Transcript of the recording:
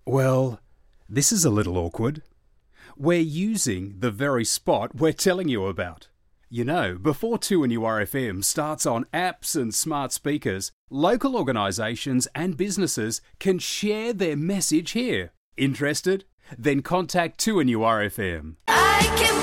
Well, this is a little awkward. We're using the very spot we're telling you about. You know, before 2NURFM starts on apps and smart speakers, local organisations and businesses can share their message here. Interested? Then contact 2NURFM. I can